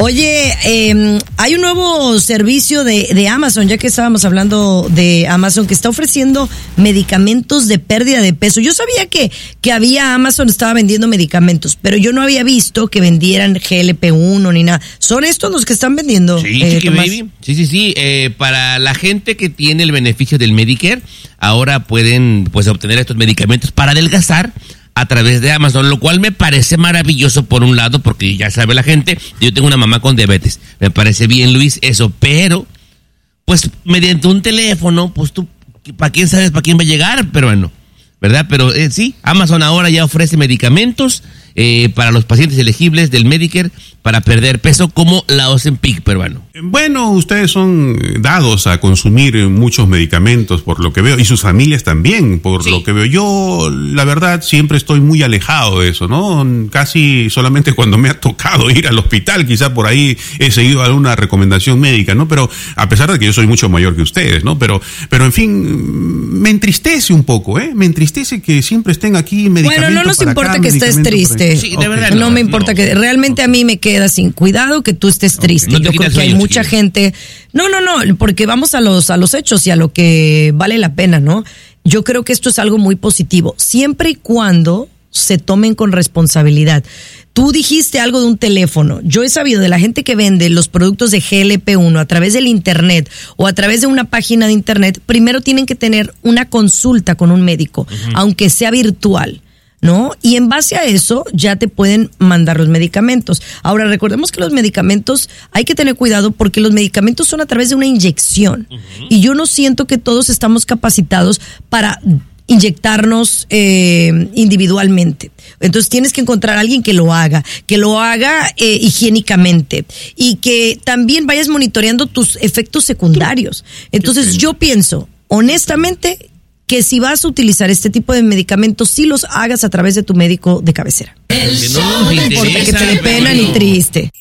Oye, hay un nuevo servicio de Amazon, ya que estábamos hablando de Amazon, que está ofreciendo medicamentos de pérdida de peso. Yo sabía que Amazon estaba vendiendo medicamentos, pero yo no había visto que vendieran GLP-1 ni nada. ¿Son estos los que están vendiendo? Sí, baby. Sí. Para la gente que tiene el beneficio del Medicare, ahora pueden pues obtener estos medicamentos para adelgazar a través de Amazon, lo cual me parece maravilloso por un lado, porque ya sabe la gente, yo tengo una mamá con diabetes, me parece bien, Luis, eso, pero pues mediante un teléfono, pues tú, ¿para quién sabes para quién va a llegar? Pero bueno, ¿verdad? Pero sí, Amazon ahora ya ofrece medicamentos para los pacientes elegibles del Medicare para perder peso, como la Ozempic peruano. Bueno, ustedes son dados a consumir muchos medicamentos, por lo que veo, y sus familias también, por lo que veo. Yo, la verdad, siempre estoy muy alejado de eso, ¿no? Casi solamente cuando me ha tocado ir al hospital, quizá por ahí he seguido alguna recomendación médica, ¿no? Pero, a pesar de que yo soy mucho mayor que ustedes, ¿no? Pero en fin, me entristece un poco, me entristece que siempre estén aquí medicamentos. Bueno, no nos importa que estés triste. Sí, de verdad. No me importa que realmente a mí me queda sin cuidado que tú estés triste. No te yo creo que hay mucha gente. No, porque vamos a los hechos y a lo que vale la pena, ¿no? Yo creo que esto es algo muy positivo, siempre y cuando se tomen con responsabilidad. Tú dijiste algo de un teléfono. Yo he sabido de la gente que vende los productos de GLP-1 a través del internet o a través de una página de internet. Primero tienen que tener una consulta con un médico, aunque sea virtual, ¿no? Y en base a eso ya te pueden mandar los medicamentos. Ahora, recordemos que los medicamentos hay que tener cuidado porque los medicamentos son a través de una inyección. Y yo no siento que todos estamos capacitados para inyectarnos individualmente. Entonces tienes que encontrar a alguien que lo haga higiénicamente y que también vayas monitoreando tus efectos secundarios. Entonces yo pienso, honestamente, que si vas a utilizar este tipo de medicamentos, sí los hagas a través de tu médico de cabecera. No importa que te dé pena ni triste.